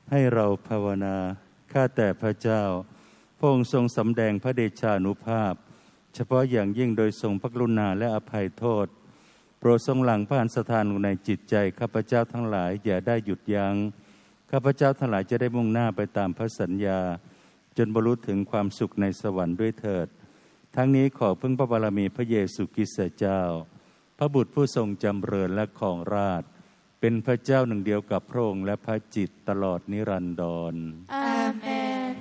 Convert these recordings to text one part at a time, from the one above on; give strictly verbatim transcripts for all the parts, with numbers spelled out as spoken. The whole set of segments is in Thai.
ให้เราภาวนาข้าแต่พระเจ้าพระองค์ทรงสำแดงพระเดชานุภาพเฉพาะอย่างยิ่งโดยทรงพระกรุณาและอภัยโทษโปรดทรงหลั่งพระอัญชทานลงในจิตใจข้าพเจ้าทั้งหลายอย่าได้หยุดยั้งข้าพเจ้าทั้งหลายจะได้มุ่งหน้าไปตามพระสัญญาจนบรรลุถึงความสุขในสวรรค์ด้วยเถิดทั้งนี้ขอพึ่งพระบารมีพระเยซูคริสต์เจ้าพระบุตรผู้ทรงจำเริญและครองราชย์เป็นพระเจ้าหนึ่งเดียวกับพระองค์และพระจิตตลอดนิรันดรอาเมน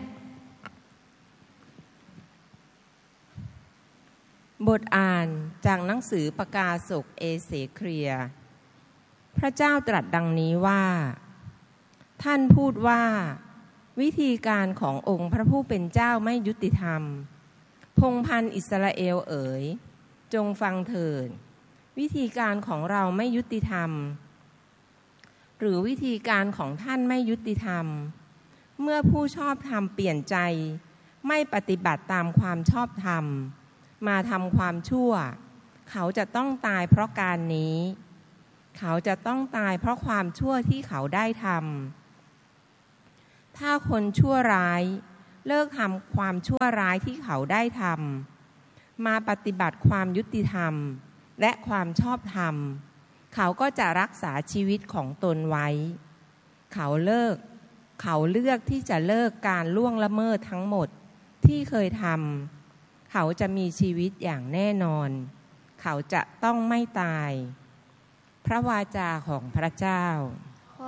บทอ่านจากหนังสือประกาศกเอเสเครียพระเจ้าตรัสดังนี้ว่าท่านพูดว่าวิธีการขององค์พระผู้เป็นเจ้าไม่ยุติธรรมพงศ์พันธุ์อิสราเอลเอ๋ยจงฟังเถิดวิธีการของเราไม่ยุติธรรมหรือวิธีการของท่านไม่ยุติธรรมเมื่อผู้ชอบธรรมเปลี่ยนใจไม่ปฏิบัติตามความชอบธรรมมาทำความชั่วเขาจะต้องตายเพราะการนี้เขาจะต้องตายเพราะความชั่วที่เขาได้ทำถ้าคนชั่วร้ายเลิกทำความชั่วร้ายที่เขาได้ทำมาปฏิบัติความยุติธรรมและความชอบธรรมเขาก็จะรักษาชีวิตของตนไว้เขาเลิกเขาเลือกที่จะเลิกการล่วงละเมิดทั้งหมดที่เคยทำเขาจะมีชีวิตอย่างแน่นอนเขาจะต้องไม่ตายพระวาจาของพระเจ้า